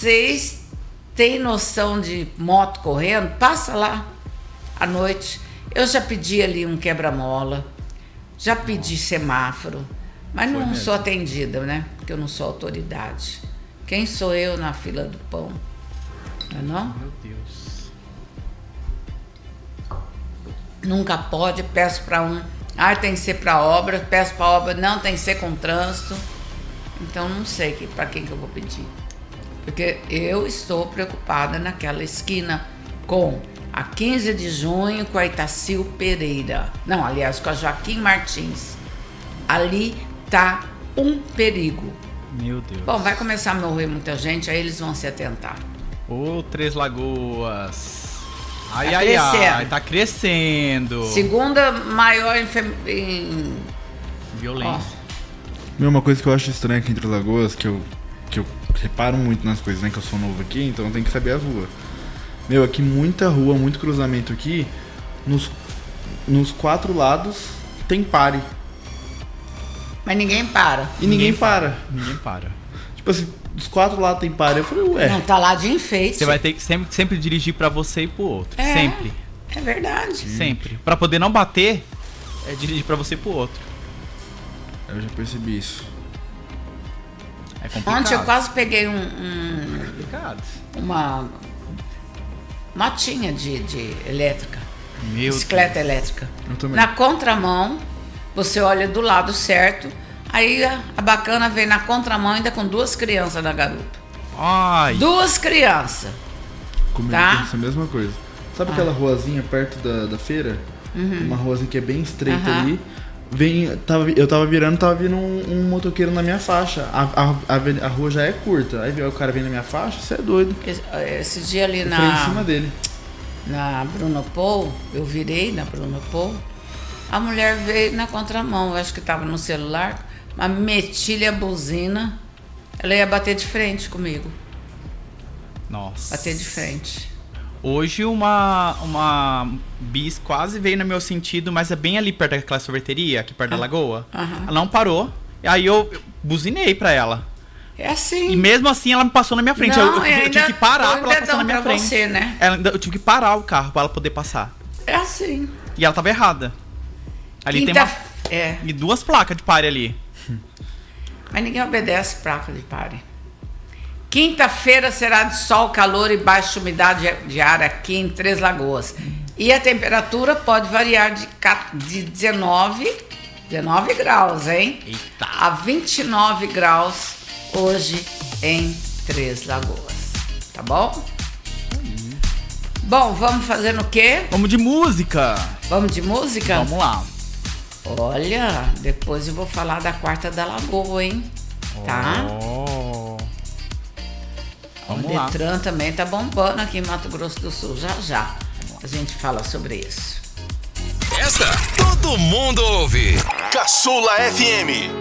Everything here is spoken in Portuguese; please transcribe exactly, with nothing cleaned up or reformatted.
vocês têm noção de moto correndo, passa lá à noite. Eu já pedi ali um quebra-mola, já pedi semáforo, mas Foi não mesmo? sou atendida, né? Porque eu não sou autoridade. Quem sou eu na fila do pão? Não é não? Meu Deus. Nunca pode, peço para um, ah, tem que ser para obra, peço para obra, não, tem que ser com trânsito. Então não sei que, para quem que eu vou pedir. Porque eu estou preocupada naquela esquina com a quinze de junho, com a Itacil Pereira. Não, aliás, com a Joaquim Martins. Ali tá um perigo. Meu Deus. Bom, vai começar a morrer muita gente, aí eles vão se atentar. Ô, Três Lagoas. Ai, Tá ai, crescendo. ai. Tá crescendo. Segunda maior em, fem- em Violência. Meu, uma coisa que eu acho estranha aqui em Três Lagoas, que eu, que eu reparo muito nas coisas, né? Que eu sou novo aqui, então eu tenho que saber as ruas. Meu, aqui muita rua, muito cruzamento aqui. Nos, nos quatro lados tem pare. Mas ninguém para. E ninguém, para. Ninguém para. Tipo assim, dos quatro lados tem pare. Eu falei, ué. Não, tá lá de enfeite. Você vai ter que sempre, sempre dirigir pra você e pro outro. É. Sempre. É verdade. Sempre. Pra poder não bater, é dirigir pra você e pro outro. Eu já percebi isso. É complicado. Ontem eu quase peguei um, um- complicado. uma motinha de, de elétrica, Meu bicicleta elétrica. Eu também. Na contramão, você olha do lado certo, aí a, a bacana vem na contramão ainda com duas crianças na garupa. Deus. Ai. Duas crianças. Comigo Tá. acontece a mesma coisa. Sabe aquela ruazinha perto da, da feira? Uma ruazinha que é bem estreita Aham. ali. Vem, tava, eu tava virando, tava vindo um, um motoqueiro na minha faixa. A, a, a, aveni- a rua já é curta. Aí o cara vem na minha faixa, você é doido. Esse, esse dia ali Eu fui em cima na, dele. na Bruno Paul, eu virei na Bruno Paul, a mulher veio na contramão, eu acho que tava no celular, mas meti-lhe a buzina, ela ia bater de frente comigo, Nossa. bater de frente. Hoje uma, uma bis quase veio no meu sentido, mas é bem ali perto daquela sorveteria, aqui perto da lagoa. Aham. Ela não parou. E aí eu, eu buzinei pra ela. É assim. E mesmo assim ela me passou na minha frente. Não, eu, eu tive, eu ainda tive que parar dou pra ela passar na dedão minha pra frente. você, né? Ela ainda- eu tive que parar o carro pra ela poder passar. É assim. E ela tava errada. Ali Quinta... tem uma, É, e duas placas de pare ali. mas ninguém obedece placa de pare. Quinta-feira será de sol, calor e baixa umidade de ar aqui em Três Lagoas. E a temperatura pode variar de, ca- de dezenove, dezenove graus, hein? Eita. A vinte e nove graus hoje em Três Lagoas. Tá bom? Bom, vamos fazer no quê? Vamos de música. Vamos de música? Vamos lá. Olha, depois eu vou falar da Quarta da Lagoa, hein? Tá? Oh. Vamos o lá. Detran também tá bombando aqui em Mato Grosso do Sul. Já já a gente fala sobre isso. Esta todo mundo ouve. Caçula F M.